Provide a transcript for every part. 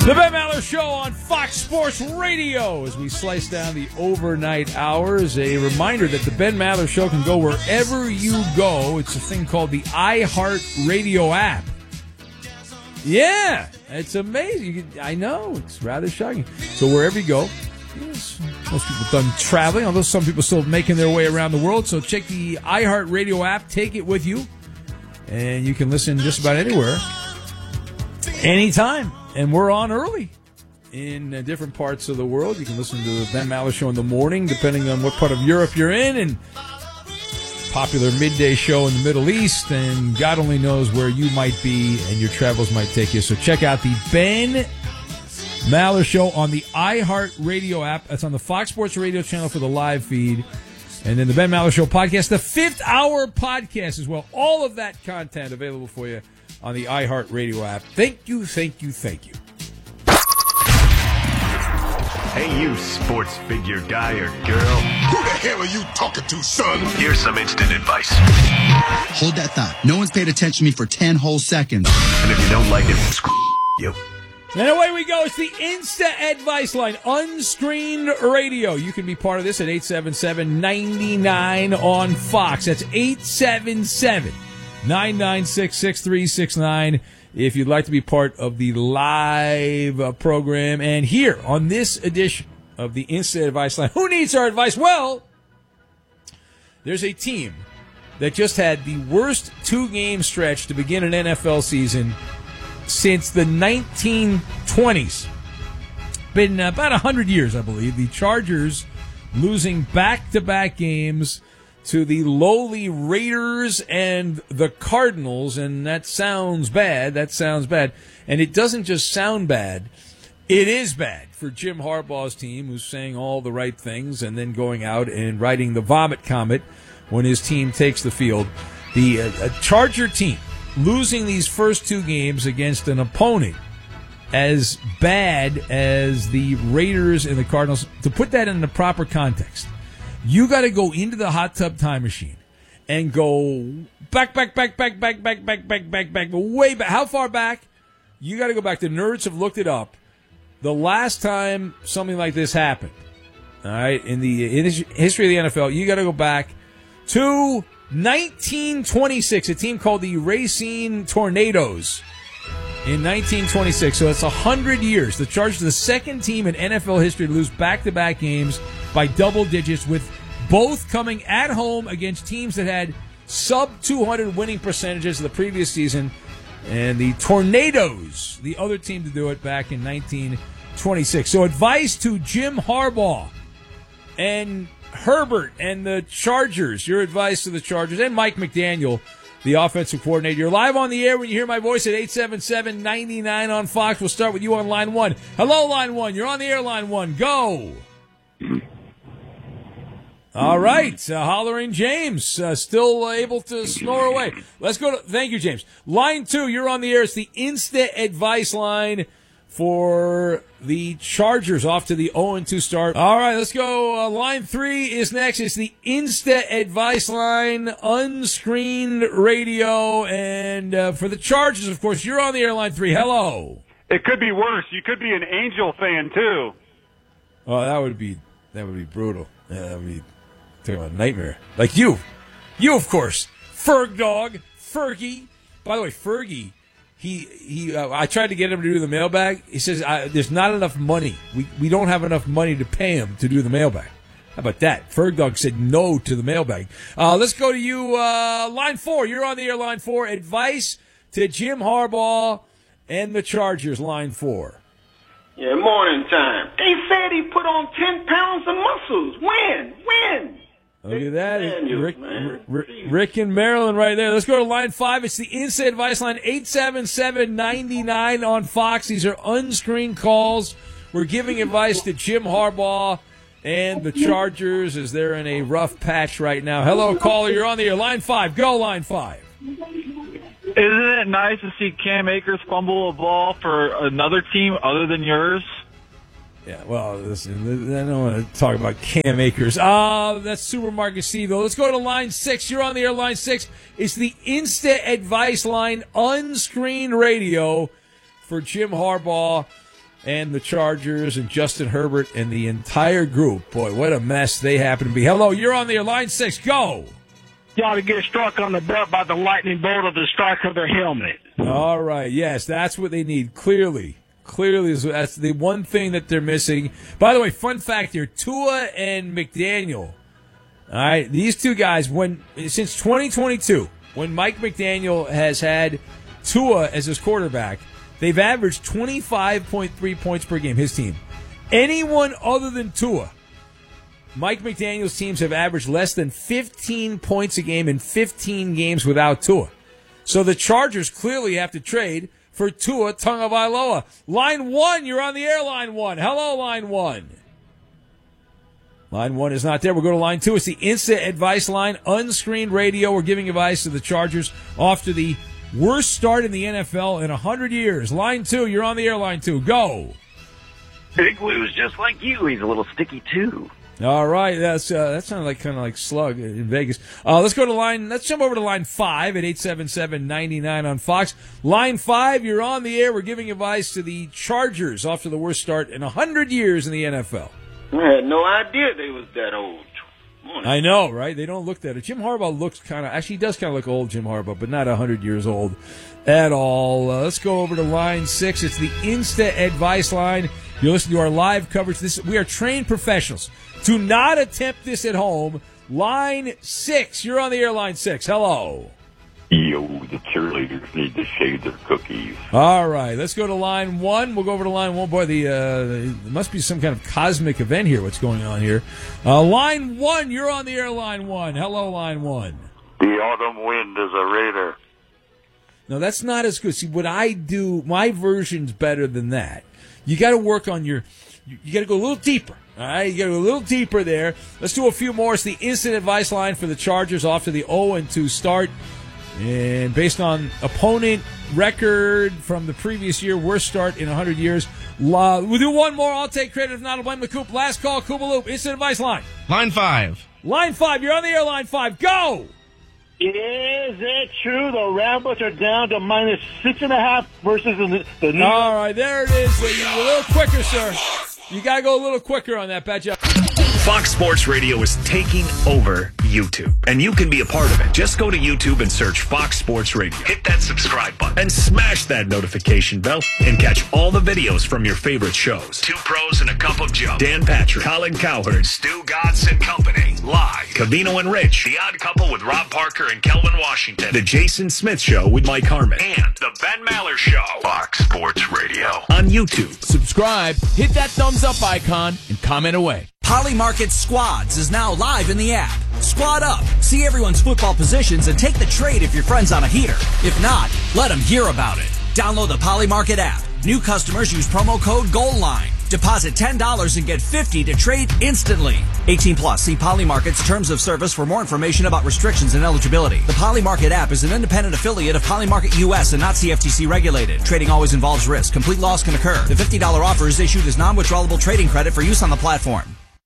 The Ben Maller Show on Fox Sports Radio as we slice down the overnight hours. A reminder that the Ben Maller Show can go wherever you go. It's a thing called the iHeart Radio app. Yeah, it's amazing. I know, it's rather shocking. So wherever you go, yes, most people have done traveling, although some people still making their way around the world. So check the iHeart Radio app, take it with you, and you can listen just about anywhere, anytime. And we're on early in different parts of the world. You can listen to the Ben Maller Show in the morning, depending on what part of Europe you're in, and popular midday show in the Middle East, and God only knows where you might be and your travels might take you. So check out the Ben Maller Show on the iHeart Radio app. That's on the Fox Sports Radio channel for the live feed. And then the Ben Maller Show podcast, the 5th hour podcast as well. All of that content available for you on the iHeart Radio app. Thank you, thank you, thank you. Hey, you sports figure guy or girl. Who the hell are you talking to, son? Here's some instant advice. Hold that thought. No one's paid attention to me for 10 whole seconds. And if you don't like it, screw you. And away we go. It's the Insta Advice Line, unscreened radio. You can be part of this at 877-99 on Fox. That's 877-996-6369 if you'd like to be part of the live program. And here on this edition of the Insta Advice Line, who needs our advice? Well, there's a team that just had the worst 2-game stretch to begin an NFL season since the 1920s. Been about 100 years, I believe. The Chargers losing back-to-back games to the lowly Raiders and the Cardinals, and that sounds bad. And it doesn't just sound bad. It is bad for Jim Harbaugh's team, who's saying all the right things and then going out and riding the vomit comet when his team takes the field. The Charger team losing these first 2 games against an opponent as bad as the Raiders and the Cardinals. To put that in the proper context, you got to go into the hot tub time machine and go back, way back. How far back? You got to go back. The nerds have looked it up. The last time something like this happened, all right, in the history of the NFL, you got to go back to 1926, a team called the Racine Tornadoes in 1926. So that's 100 years. The Chargers are the second team in NFL history to lose back-to-back games by double digits, with both coming at home against teams that had sub-200 winning percentages of the previous season. And the Tornadoes, the other team to do it back in 1926. So advice to Jim Harbaugh and Herbert and the Chargers. Your advice to the Chargers and Mike McDaniel, the offensive coordinator. You're live on the air when you hear my voice at 877-99 on Fox. We'll start with you on line 1. Hello, line 1. You're on the air, line 1. Go. All right. Hollering James, still able to snore away. Let's go to, thank you, James. Line 2, you're on the air. It's the Insta Advice Line for the Chargers, off to the 0-2 start. All right, let's go. Line 3 is next. It's the Insta Advice Line, unscreened radio. And for the Chargers, of course, you're on the air, line 3. Hello. It could be worse. You could be an Angel fan, too. Oh, that would be brutal. Yeah, that would be talking about a nightmare. Like you, of course. Ferg Dog, Fergie. By the way, Fergie, he I tried to get him to do the mailbag. He says there's not enough money. We don't have enough money to pay him to do the mailbag. How about that? Ferg Dog said no to the mailbag. Let's go to you, line 4. You're on the air, line 4. Advice to Jim Harbaugh and the Chargers, line 4. Yeah, morning time. They said he put on 10 pounds of muscles. When? Look at that. Rick in Maryland right there. Let's go to line 5. It's the Insta Advice Line, 877-99 on Fox. These are unscreened calls. We're giving advice to Jim Harbaugh and the Chargers as they're in a rough patch right now. Hello, caller. You're on the air. Line 5. Go, line 5. Isn't it nice to see Cam Akers fumble a ball for another team other than yours? Yeah, well, listen, I don't want to talk about Cam Akers. That's Supermarket Steve, though. Let's go to line 6. You're on the air, line 6. It's the Insta Advice Line, unscreened radio for Jim Harbaugh and the Chargers and Justin Herbert and the entire group. Boy, what a mess they happen to be. Hello, you're on the air. Line 6, go. You ought to get struck on the butt by the lightning bolt of the strike of their helmet. All right, yes, that's what they need, clearly. Clearly, that's the one thing that they're missing. By the way, fun fact here, Tua and McDaniel. All right, these two guys, since 2022, when Mike McDaniel has had Tua as his quarterback, they've averaged 25.3 points per game, his team. Anyone other than Tua, Mike McDaniel's teams have averaged less than 15 points a game in 15 games without Tua. So the Chargers clearly have to trade for Tua Tagovailoa. Line 1, you're on the air, line 1. Hello, line 1. Line 1 is not there. We'll go to line 2. It's the Instant Advice line, unscreened radio. We're giving advice to the Chargers off to the worst start in the NFL in 100 years. Line 2, you're on the air, line 2. Go. Big Lou's just like you. He's a little sticky, too. All right, that sounded kind of like Slug in Vegas. Let's jump over to line 5 at 877-99 on Fox. Line 5, you're on the air. We're giving advice to the Chargers off to the worst start in 100 years in the NFL. I had no idea they was that old. I know, right? They don't look that old. Jim Harbaugh looks he does kind of look old, Jim Harbaugh, but not 100 years old at all. Let's go over to line 6. It's the Insta Advice line. You're listening to our live coverage. We are trained professionals. Do not attempt this at home. Line 6. You're on the air, line 6. Hello. Yo, the cheerleaders need to shade their cookies. All right, let's go to line 1. We'll go over to line 1. Boy, there must be some kind of cosmic event here. What's going on here? Line 1, you're on the air, line 1. Hello, line 1. The autumn wind is a raider. No, that's not as good. See, what I do, my version's better than that. You got to work on you got to go a little deeper. All right, you got to go a little deeper there. Let's do a few more. It's the Instant Advice line for the Chargers off to the 0-2 start. And based on opponent record from the previous year, worst start in 100 years. We'll do one more. I'll take credit. If not, I'll blame the Coop. Last call, Koopa Loop. Instant Advice line. Line 5. Line 5. You're on the air, line 5. Go! Is it true the Ramblers are down to minus 6.5 versus the New All right, there it is. A little quicker, sir. You got to go a little quicker on that, Pat. Fox Sports Radio is taking over YouTube, and you can be a part of it. Just go to YouTube and search Fox Sports Radio. Hit that subscribe button and smash that notification bell and catch all the videos from your favorite shows. Two Pros and a Cup of Joe. Dan Patrick, Colin Cowherd, Stu Godson Company, live. Cavino and Rich, The Odd Couple with Rob Parker and Kelvin Washington. The Jason Smith Show with Mike Harmon. And The Ben Maller Show. Fox Sports Radio. On YouTube. Subscribe, hit that thumbs up icon, and comment away. Poly Market Squads is now live in the app. Squad up, see everyone's football positions, and take the trade if your friend's on a heater. If not, let them hear about it. Download the Poly Market app. New customers use promo code GOALLINE. Deposit $10 and get $50 to trade instantly. 18 plus. See Poly Market's terms of service for more information about restrictions and eligibility. The Poly Market app is an independent affiliate of Poly Market US and not CFTC regulated. Trading always involves risk. Complete loss can occur. The $50 offer is issued as non-withdrawable trading credit for use on the platform.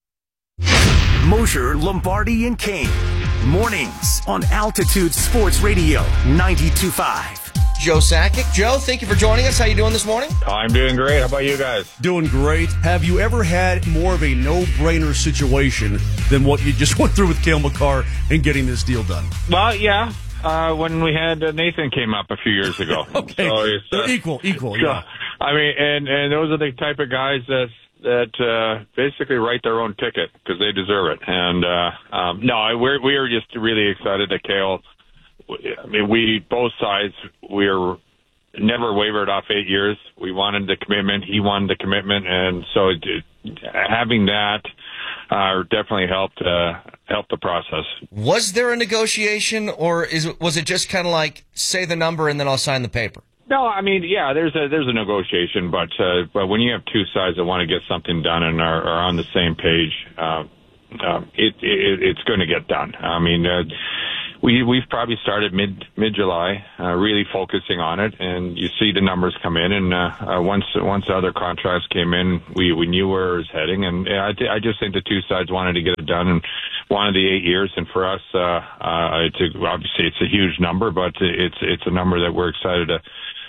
Mosher, Lombardi, and Kane. Mornings on Altitude Sports Radio 92.5. Joe Sakic. Joe, thank you for joining us. How you doing this morning? I'm doing great. How about you guys? Doing great. Have you ever had more of a no-brainer situation than what you just went through with Cale Makar and getting this deal done? Well, yeah. When we had Nathan came up a few years ago. Okay. So it's, equal, yeah. I mean, and those are the type of guys that basically write their own ticket because they deserve it. And no, we are just really excited that Cale. I mean, both sides, we're never wavered off 8 years. We wanted the commitment. He wanted the commitment, and so having that definitely helped the process. Was there a negotiation, or was it just kind of like say the number and then I'll sign the paper? No, I mean, yeah, there's a negotiation, but when you have two sides that want to get something done and are on the same page, it's going to get done. I mean, we've probably started mid-July, really focusing on it, and you see the numbers come in, and once the other contracts came in, we knew where it was heading, and I just think the two sides wanted to get it done and wanted the 8 years, and for us, obviously it's a huge number, but it's a number that we're excited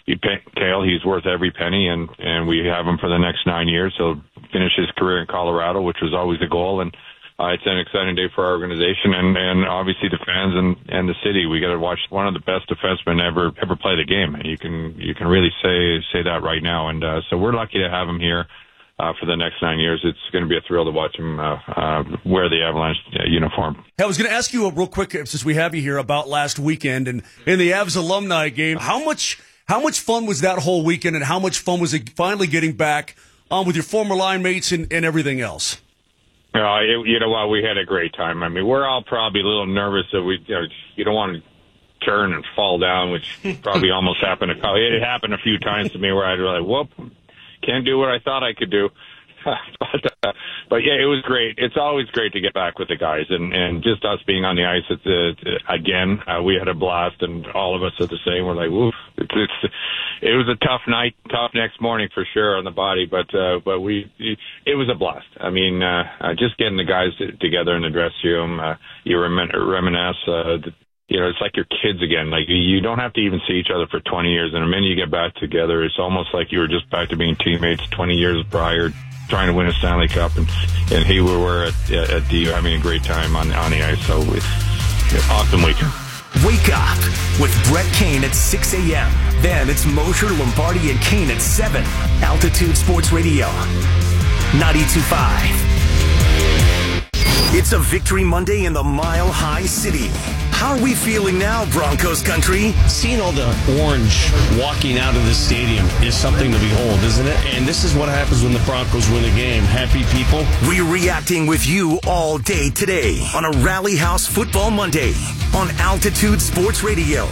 Cale, he's worth every penny, and we have him for the next 9 years. He'll finish his career in Colorado, which was always the goal, and it's an exciting day for our organization and obviously the fans and the city. We got to watch one of the best defensemen ever play the game. You can really say that right now, and so we're lucky to have him here for the next 9 years. It's going to be a thrill to watch him wear the Avalanche uniform. Hey, I was going to ask you real quick, since we have you here, about last weekend and in the Avs alumni game. How much fun was that whole weekend, and how much fun was it finally getting back with your former line mates and everything else? You know what? We had a great time. I mean, we're all probably a little nervous that you don't want to turn and fall down, which probably almost happened. It happened a few times to me where I'd be like, whoop, can't do what I thought I could do. But yeah, it was great. It's always great to get back with the guys, and just us being on the ice again. We had a blast, and all of us are the same. We're like, woof. It was a tough night, tough next morning for sure on the body, but it was a blast. I mean, just getting the guys together in the dressing room, you reminisce. It's like your kids again. Like, you don't have to even see each other for 20 years, and the minute you get back together, it's almost like you were just back to being teammates 20 years prior, trying to win a Stanley Cup, and here we were at DU having a great time on the ice. So it's awesome weekend. Wake up with Brett Kane at 6 a.m. Then it's Mosher, Lombardi, and Kane at 7. Altitude Sports Radio, 92.5. It's a Victory Monday in the Mile High City. How are we feeling now, Broncos country? Seeing all the orange walking out of the stadium is something to behold, isn't it? And this is what happens when the Broncos win a game. Happy people. We're reacting with you all day today on a Rally House Football Monday on Altitude Sports Radio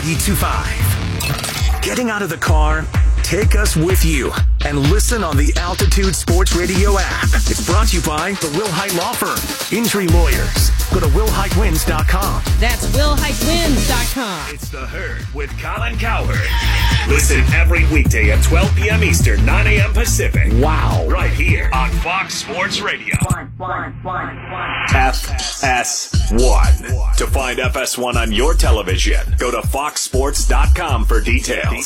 92.5. Getting out of the car? Take us with you and listen on the Altitude Sports Radio app. It's brought to you by the Will Hite Law Firm. Injury lawyers. Go to WillHiteWins.com. That's WillHiteWins.com. It's The Herd with Colin Cowherd. Listen every weekday at 12 p.m. Eastern, 9 a.m. Pacific. Wow. Right here on Fox Sports Radio. FS1. To find FS1 on your television, go to FoxSports.com for details.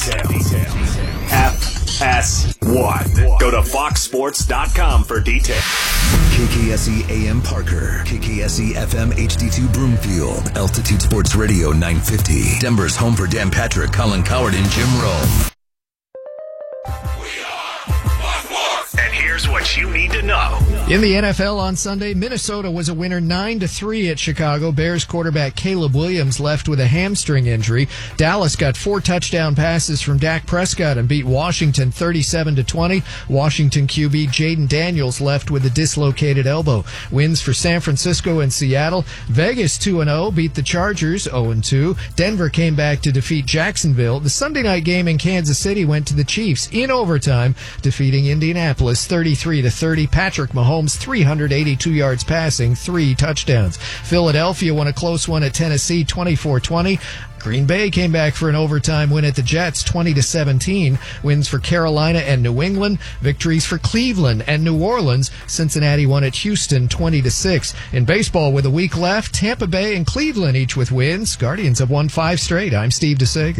FS1. Go to FoxSports.com for details. KKSE AM Parker, KKSE FM HD2 Broomfield, Altitude Sports Radio 950, Denver's home for Dan Patrick, Colin Cowherd, and Jim Rome. And here's what you need to know. In the NFL on Sunday, Minnesota was a winner 9-3 at Chicago. Bears quarterback Caleb Williams left with a hamstring injury. Dallas got 4 touchdown passes from Dak Prescott and beat Washington 37-20. Washington QB Jaden Daniels left with a dislocated elbow. Wins for San Francisco and Seattle. Vegas 2-0 beat the Chargers 0-2. Denver came back to defeat Jacksonville. The Sunday night game in Kansas City went to the Chiefs in overtime, defeating Indianapolis 33-30. Patrick Mahomes 382 yards passing, 3 touchdowns. Philadelphia won a close one at Tennessee 24-20. Green Bay came back for an overtime win at the Jets 20-17. Wins for Carolina and New England. Victories for Cleveland and New Orleans. Cincinnati won at Houston 20-6. In baseball with a week left, Tampa Bay and Cleveland each with wins. Guardians have won 5 straight. I'm Steve DeSager.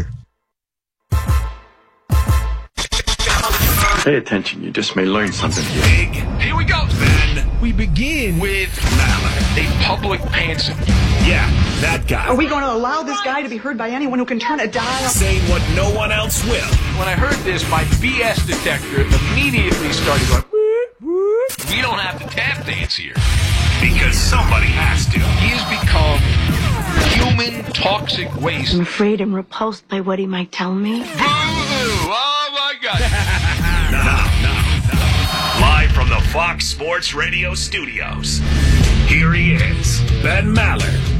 Pay attention, you just may learn something here. Big. Here we go. Then we begin with Mallard, a public pantser. Yeah, that guy. Are we going to allow this guy to be heard by anyone who can turn a dial? Saying what no one else will. When I heard this, my BS detector immediately started going, whoop, whoop. We don't have to tap dance here. Because somebody has to. He has become human toxic waste. I'm afraid I'm repulsed by what he might tell me. Boo-hoo! Oh, my God. Now. Live from the Fox Sports Radio studios, here he is, Ben Mallard.